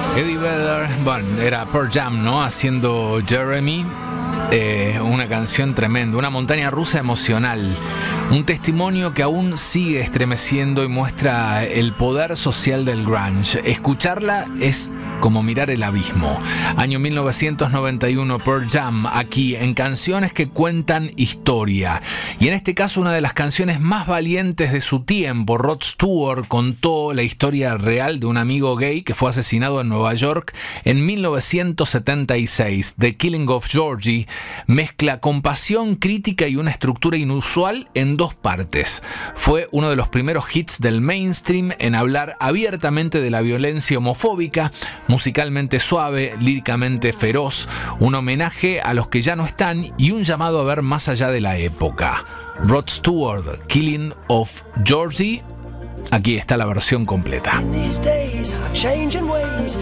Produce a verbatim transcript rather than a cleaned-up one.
Eddie Vedder, bueno, era Pearl Jam, ¿no? Haciendo Jeremy. Eh, una canción tremenda, una montaña rusa emocional, un testimonio que aún sigue estremeciendo y muestra el poder social del grunge. Escucharla es como mirar el abismo. Año mil novecientos noventa y uno, Pearl Jam, aquí en Canciones que Cuentan Historia. Y en este caso una de las canciones más valientes de su tiempo. Rod Stewart contó la historia real de un amigo gay que fue asesinado en Nueva York en mil novecientos setenta y seis. The Killing of Georgie mezcla compasión, crítica y una estructura inusual en dos partes. Fue uno de los primeros hits del mainstream en hablar abiertamente de la violencia homofóbica, musicalmente suave, líricamente feroz, un homenaje a los que ya no están y un llamado a ver más allá de la época. Rod Stewart, Killing of Georgie. Aquí está la versión completa.